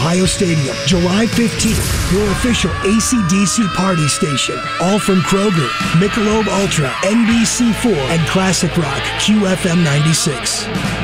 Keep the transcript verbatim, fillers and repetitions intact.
Ohio Stadium, July fifteenth, your official A C D C party station. All from Kroger, Michelob Ultra, N B C four, and Classic Rock Q F M ninety-six.